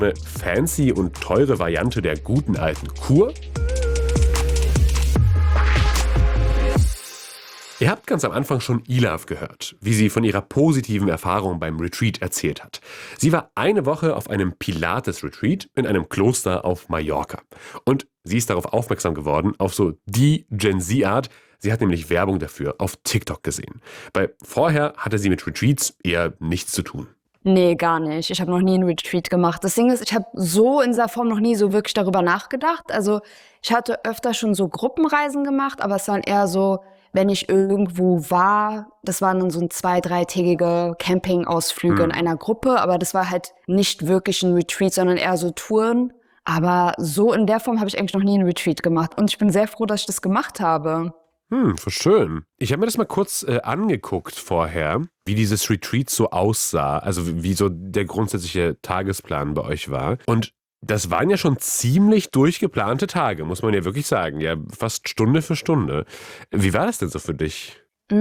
Eine fancy und teure Variante der guten alten Kur? Ihr habt ganz am Anfang schon Ilav gehört, wie sie von ihrer positiven Erfahrung beim Retreat erzählt hat. Sie war eine Woche auf einem Pilates-Retreat in einem Kloster auf Mallorca. Und sie ist darauf aufmerksam geworden, auf so die Gen-Z-Art. Sie hat nämlich Werbung dafür auf TikTok gesehen. Weil vorher hatte sie mit Retreats eher nichts zu tun. Nee, gar nicht. Ich habe noch nie einen Retreat gemacht. Das Ding ist, ich habe so in dieser Form noch nie so wirklich darüber nachgedacht. Also ich hatte öfter schon so Gruppenreisen gemacht, aber es waren eher so, wenn ich irgendwo war, das waren dann so 2-3-tägige Campingausflüge in einer Gruppe, aber das war halt nicht wirklich ein Retreat, sondern eher so Touren. Aber so in der Form habe ich eigentlich noch nie einen Retreat gemacht. Und ich bin sehr froh, dass ich das gemacht habe. Voll schön. Ich habe mir das mal kurz angeguckt vorher, wie dieses Retreat so aussah, also wie so der grundsätzliche Tagesplan bei euch war. Und das waren ja schon ziemlich durchgeplante Tage, muss man ja wirklich sagen. Ja, fast Stunde für Stunde. Wie war das denn so für dich?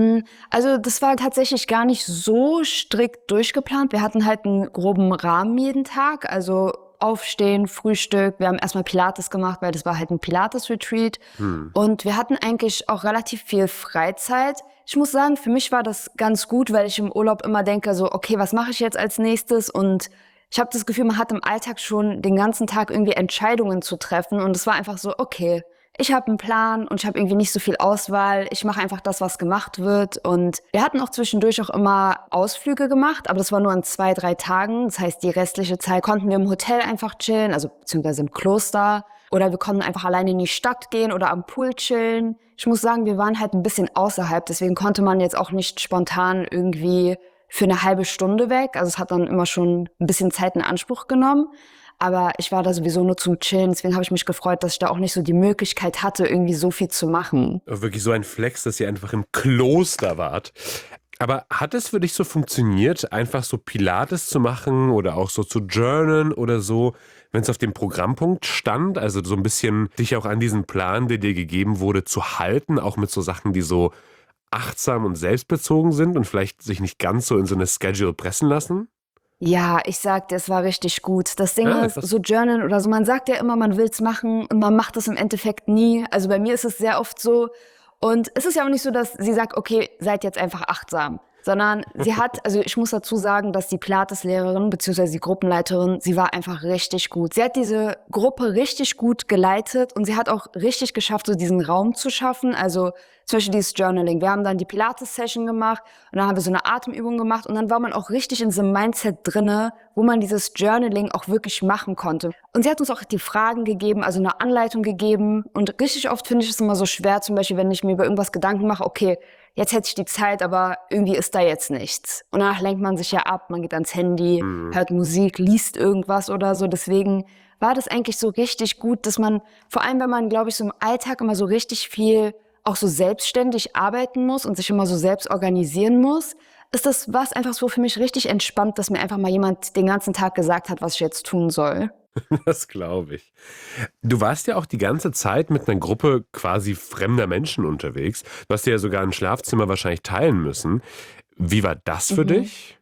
Also das war tatsächlich gar nicht so strikt durchgeplant. Wir hatten halt einen groben Rahmen jeden Tag, also Aufstehen, Frühstück. Wir haben erstmal Pilates gemacht, weil das war halt ein Pilates-Retreat. Und wir hatten eigentlich auch relativ viel Freizeit. Ich muss sagen, für mich war das ganz gut, weil ich im Urlaub immer denke, so, okay, was mache ich jetzt als nächstes? Und ich habe das Gefühl, man hat im Alltag schon den ganzen Tag irgendwie Entscheidungen zu treffen. Und es war einfach so, okay, ich habe einen Plan und ich habe irgendwie nicht so viel Auswahl. Ich mache einfach das, was gemacht wird. Und wir hatten auch zwischendurch auch immer Ausflüge gemacht, aber das war nur an 2-3 Tagen. Das heißt, die restliche Zeit konnten wir im Hotel einfach chillen, also beziehungsweise im Kloster. Oder wir konnten einfach alleine in die Stadt gehen oder am Pool chillen. Ich muss sagen, wir waren halt ein bisschen außerhalb. Deswegen konnte man jetzt auch nicht spontan irgendwie für eine halbe Stunde weg. Also es hat dann immer schon ein bisschen Zeit in Anspruch genommen. Aber ich war da sowieso nur zum Chillen. Deswegen habe ich mich gefreut, dass ich da auch nicht so die Möglichkeit hatte, irgendwie so viel zu machen. Wirklich so ein Flex, dass ihr einfach im Kloster wart. Aber hat es für dich so funktioniert, einfach so Pilates zu machen oder auch so zu journalen oder so, wenn es auf dem Programmpunkt stand? Also so ein bisschen dich auch an diesen Plan, der dir gegeben wurde, zu halten, auch mit so Sachen, die so achtsam und selbstbezogen sind und vielleicht sich nicht ganz so in so eine Schedule pressen lassen? Ja, ich sagte, es war richtig gut. Das Ding ist, Krass. so Journal oder so, man sagt ja immer, man will's machen und man macht es im Endeffekt nie. Also bei mir ist es sehr oft so. Und es ist ja auch nicht so, dass sie sagt, okay, seid jetzt einfach achtsam. Sondern sie hat, also ich muss dazu sagen, dass die Pilates-Lehrerin bzw. die Gruppenleiterin, sie war einfach richtig gut. Sie hat diese Gruppe richtig gut geleitet und sie hat auch richtig geschafft, so diesen Raum zu schaffen. Also zum Beispiel dieses Journaling. Wir haben dann die Pilates-Session gemacht und dann haben wir so eine Atemübung gemacht und dann war man auch richtig in so einem Mindset drinne, wo man dieses Journaling auch wirklich machen konnte. Und sie hat uns auch die Fragen gegeben, also eine Anleitung gegeben. Und richtig oft finde ich es immer so schwer, zum Beispiel, wenn ich mir über irgendwas Gedanken mache, okay, jetzt hätte ich die Zeit, aber irgendwie ist da jetzt nichts. Und danach lenkt man sich ja ab, man geht ans Handy, hört Musik, liest irgendwas oder so. Deswegen war das eigentlich so richtig gut, dass man, vor allem wenn man, glaube ich, so im Alltag immer so richtig viel auch so selbstständig arbeiten muss und sich immer so selbst organisieren muss, ist das was einfach so für mich richtig entspannt, dass mir einfach mal jemand den ganzen Tag gesagt hat, was ich jetzt tun soll. Das glaube ich. Du warst ja auch die ganze Zeit mit einer Gruppe quasi fremder Menschen unterwegs. Du hast dir ja sogar ein Schlafzimmer wahrscheinlich teilen müssen. Wie war das für dich?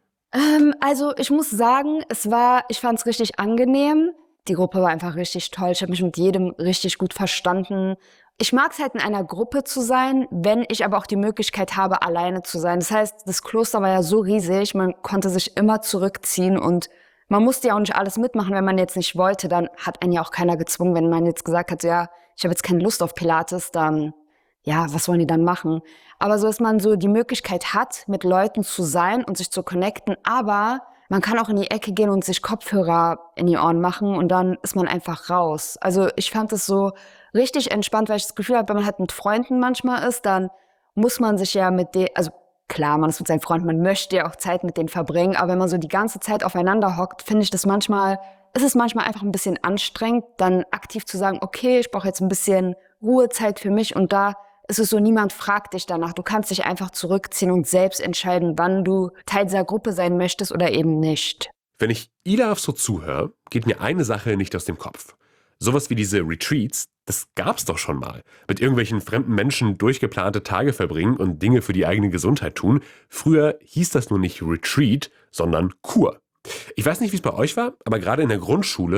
Also ich muss sagen, ich fand es richtig angenehm. Die Gruppe war einfach richtig toll. Ich habe mich mit jedem richtig gut verstanden. Ich mag es halt, in einer Gruppe zu sein, wenn ich aber auch die Möglichkeit habe, alleine zu sein. Das heißt, das Kloster war ja so riesig, man konnte sich immer zurückziehen und man musste ja auch nicht alles mitmachen. Wenn man jetzt nicht wollte, dann hat einen ja auch keiner gezwungen. Wenn man jetzt gesagt hat, so, ja, ich habe jetzt keine Lust auf Pilates, dann, ja, was wollen die dann machen? Aber so, dass man so die Möglichkeit hat, mit Leuten zu sein und sich zu connecten, aber man kann auch in die Ecke gehen und sich Kopfhörer in die Ohren machen und dann ist man einfach raus. Also ich fand es so richtig entspannt, weil ich das Gefühl habe, wenn man halt mit Freunden manchmal ist, dann muss man sich ja also klar, man ist mit seinen Freunden, man möchte ja auch Zeit mit denen verbringen, aber wenn man so die ganze Zeit aufeinander hockt, finde ich ist es manchmal einfach ein bisschen anstrengend, dann aktiv zu sagen, okay, ich brauche jetzt ein bisschen Ruhezeit für mich und da ist es so, niemand fragt dich danach. Du kannst dich einfach zurückziehen und selbst entscheiden, wann du Teil dieser Gruppe sein möchtest oder eben nicht. Wenn ich Ilav so zuhöre, geht mir eine Sache nicht aus dem Kopf. Sowas wie diese Retreats, das gab's doch schon mal. Mit irgendwelchen fremden Menschen durchgeplante Tage verbringen und Dinge für die eigene Gesundheit tun. Früher hieß das nur nicht Retreat, sondern Kur. Ich weiß nicht, wie es bei euch war, aber gerade in der Grundschule